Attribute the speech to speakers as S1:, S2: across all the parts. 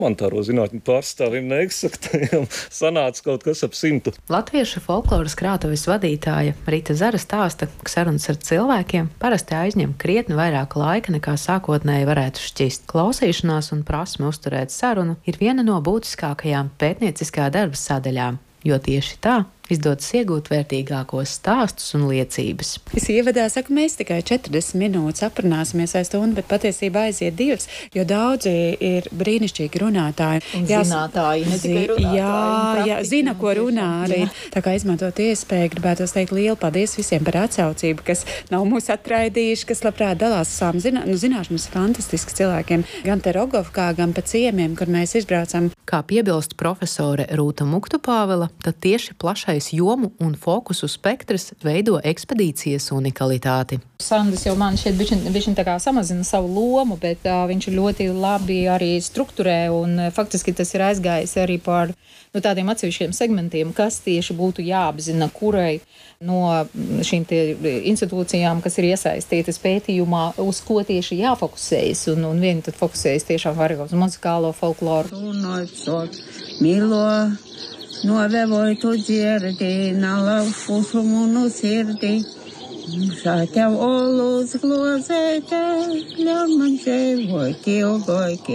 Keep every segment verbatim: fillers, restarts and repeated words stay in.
S1: humanitāro zinātņu pārstāvjiem neeksaktajiem sanāca kaut kas ap simtu.
S2: Latviešu folkloras krātuves vadītāja Rita Zara stāsta, ka sarunas ar cilvēkiem parasti aizņem krietni vairāk laika nekā sākotnēji varētu šķist. Klausīšanās un prasme uzturēt sarunu ir viena no būtiskākajām pētnieciskā darba sadaļām, jo tieši tā izdodas iegūt vērtīgākos stāstus un liecības.
S3: Es ievadā saku, mēs tikai četrdesmit minūtes aprunāsimies vai stundu, bet patiesībā aiziet divas, jo daudzi ir brīnišķīgi runātāji.
S2: Un zinātāji, ne tikai runātāji.
S3: Jā, jā, zina, ko runā arī. Jā. Tā kā izmantot iespēju, gribētos teikt lielu paldies visiem par atsaucību, kas nav mūs atraidījuši, kas labprāt dalās savām zinā, nu, zināšanas fantastiski cilvēkiem, gan te Rogovkā, gan pa ciemiem, kur mēs izbraucam.
S2: Kā piebilst profesore Rūta Muktupāvela, tad tieši plašais jomu un fokusu spektrs veido ekspedīcijas unikalitāti.
S4: Sandis jau man šeit bišķiņ tā kā samazina savu lomu, bet uh, viņš ļoti labi arī strukturē un uh, faktiski tas ir aizgājis arī par nu, tādiem atsevišķiem segmentiem, kas tieši būtu jāapzina, kurai no šīm tie institūcijām, kas ir iesaistītas pētījumā, uz ko tieši jāfokusējas. Un, un vieni tad fokusējas tiešām vairāk uz muzikālo folkloru.
S5: Milo. Novevoju tu dzirdi, nalaušu šumunu sirdi, šātev olus glozēte, ļaman džēvoki ilgoiki,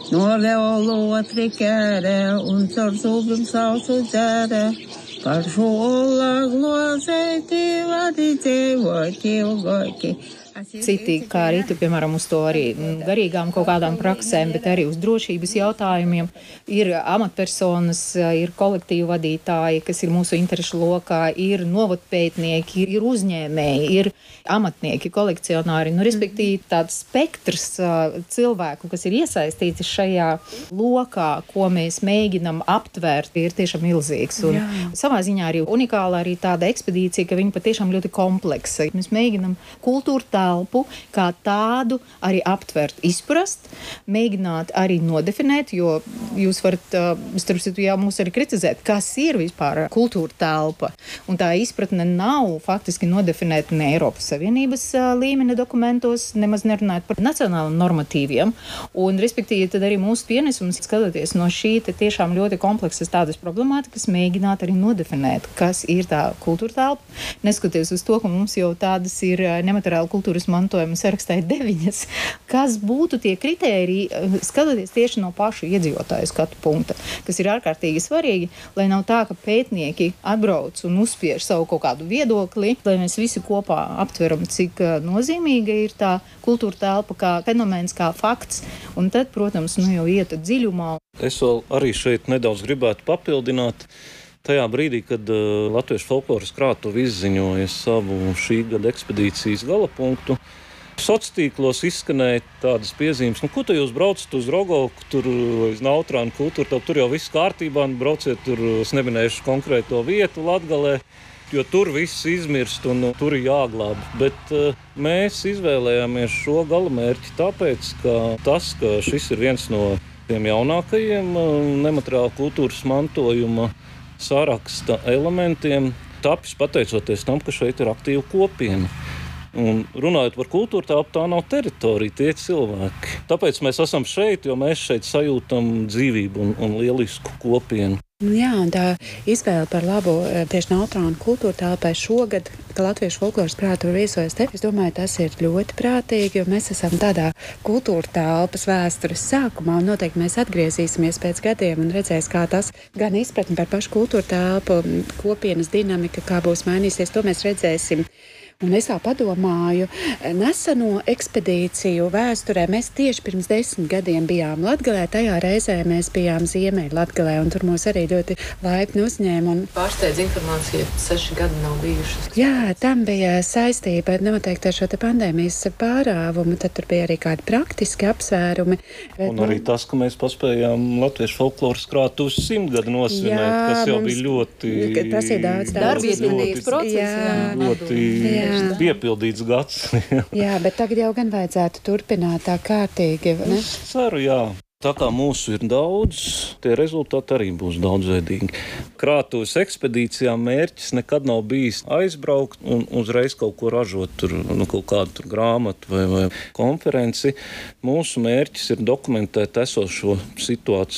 S5: noveolu otri kērē un caur zubim sausu dzērē, par šo olā glozēti, vadi džēvoki ilgoiki.
S4: Citi, kā arī tu, piemēram, uz to arī garīgām kaut kādām praksēm, bet arī uz drošības jautājumiem. Ir amatpersonas, ir kolektīvu vadītāji, kas ir mūsu interešu lokā, ir novadpētnieki, ir uzņēmēji, ir amatnieki, kolekcionāri. Nu, respektīvi, tāds spektrs cilvēku, kas ir iesaistīti šajā lokā, ko mēs mēģinam aptvērt, ir tiešām milzīgs. Un Jā. savā ziņā arī unikāla arī tāda ekspedīcija, ka viņa patiešām ļoti kompleksa. Mēs mēģinam kultūru telpu kā tādu arī aptvert, izprast, mēģināt arī nodefinēt, jo jūs varat, starp citu, jā, mūs arī kritizēt, kas ir vispār kultūra telpa. Un tā izpratne nav faktiski nodefinēta ne Eiropas Savienības līmeņa dokumentos, nemaz nerunājot par nacionāliem normatīviem. Un, respektīvi, tad arī mūsu pienesums, skatoties no šī te tiešām ļoti kompleksas tādas problemātikas, mēģināt arī nodefinēt, kas ir tā kultūra telpa. Neskatoties uz to, ka mums jau tādas ir nemateriāla kultūras mantojuma sarakstā deviņas, kas būtu tie kritēriji, skatoties tieši no pašu iedzīvotāju skatu punkta, kas ir ārkārtīgi svarīgi, lai nav tā, ka pētnieki atbrauc un uzspiež savu kaut kādu viedokli, lai mēs visi kopā aptveram, cik nozīmīga ir tā kultūra telpa kā fenomens, kā fakts, un tad, protams, nu jau iet dziļumā.
S1: Es vēl arī šeit nedaudz gribētu papildināt. Tajā brīdī, kad uh, Latviešu folkloras krātuve izziņoja savu šī gada ekspedīcijas galapunktu, sociālos tīklos izskanēja tādas piezīmes, nu, ko te jūs braucat uz Rogovku, tur uz Nautrānu kultūru, tur jau viss kārtībā, brauciet tur, es neminēšu konkrēto vietu Latgalē, jo tur viss izmirst un tur ir jāglāb. Bet uh, mēs izvēlējāmies šo galamērķi tāpēc, ka tas, ka šis ir viens no tiem jaunākajiem uh, nemateriāla kultūras mantojuma saraksta elementiem, tapis pateicoties tam, ka šeit ir aktīva kopiena. Un runājot par kultūru telpu, tā nav teritorija, tie cilvēki. Tāpēc mēs esam šeit, jo mēs šeit sajūtam dzīvību un, un lielisku kopienu.
S3: Jā, un tā izvēle par labu tieši Nautrānu kultūra telpai šogad, ka Latviešu folkloras krātuve viesojas te, es domāju, tas ir ļoti prātīgi, jo mēs esam tādā kultūra telpas vēstures sākumā, un noteikti mēs atgriezīsimies pēc gadiem un redzēs, kā tas gan izpratni par pašu kultūra telpu, kopienas dinamika, kā būs mainīsies, to mēs redzēsim. Un es tā padomāju, neseno ekspedīciju vēsturē mēs tieši pirms desmit gadiem bijām Latgalē, tajā reizē mēs bijām Ziemeļ Latgalē, un tur mūs arī ļoti laipni uzņēma. Un...
S2: Pārsteidz informācija, ka seši gadi nav bijušas.
S3: Jā, tam bija saistība noteikti ar šo te pandēmijas pārāvumu, tad tur bija arī kādi praktiski apsvērumi. Bet,
S1: un arī tas, ka mēs paspējām Latviešu folkloras krātuves simtgadu nosvinēt, jā, kas jau mums... bija ļoti...
S3: Tas ir daudz, daudz
S4: darbības process, jā.
S3: Jā.
S1: Ļoti... Jā. Piepildīts gads.
S3: Jā, bet tagad jau gan vajadzētu turpināt tā kārtīgi, ne?
S1: Es ceru, jā. Tā kā mūsu ir daudz, tie rezultāti arī būs daudzveidīgi. Krātuves ekspedīcijām mērķis nekad nav bijis aizbraukt un uzreiz kaut ko ražot, tur, nu, kaut kādu tur grāmatu vai, vai konferenci. Mūsu mērķis ir dokumentēt esošo situāciju